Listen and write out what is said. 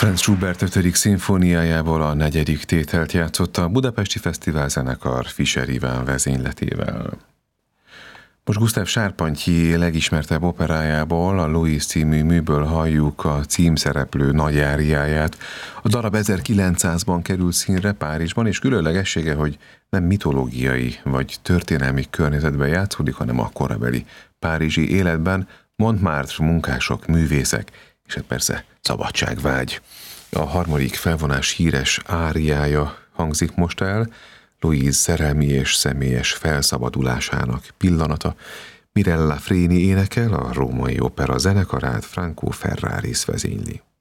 Franz Schubert 5. szimfóniájából a 4. tételt játszotta a Budapesti Fesztiválzenekar Fischer Iván vezényletével. Most Gusztáv Sárpantyí legismertebb operájából, a Louis című műből halljuk a címszereplő nagy áriáját. A darab 1900-ban került színre Párizsban, és különlegessége, hogy nem mitológiai vagy történelmi környezetben játszódik, hanem a korabeli párizsi életben, Montmartre munkások, művészek, és hát persze szabadságvágy. A harmadik felvonás híres áriája hangzik most el, Louise szerelmi és személyes felszabadulásának pillanata. Mirella Freni énekel, a Római Opera zenekarát Franco Ferraris vezényli.